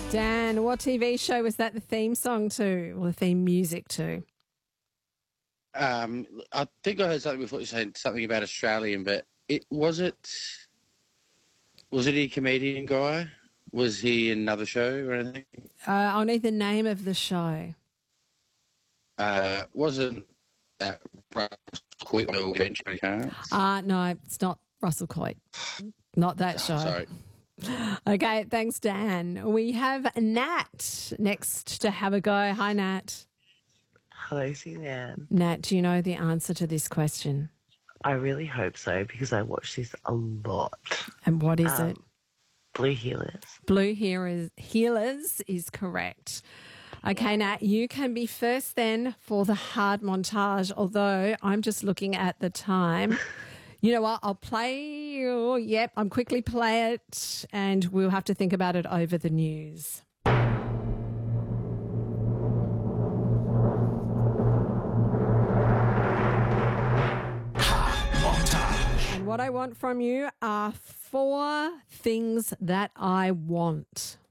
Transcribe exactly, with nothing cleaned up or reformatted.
Dan, what T V show was that the theme song to, or the theme music to? Um, I think I heard something before you said something about Australian, but it was it was it a comedian guy? Was he in another show or anything? Uh, I'll need the name of the show. Uh, wasn't that quick little adventure chance? Uh, no, it's not Russell Coit. Not that show. Sorry. Okay, thanks, Dan. We have Nat next to have a go. Hi, Nat. Hello, Suzanne. Nat, do you know the answer to this question? I really hope so because I watch this a lot. And what is Um, it? Blue Healers. Blue Healers, Healers is correct. Okay, Nat, you can be first then for the hard montage, although I'm just looking at the time. You know what? I'll play. Oh, yep, I'm quickly play it, and we'll have to think about it over the news. And what I want from you are four things that I want.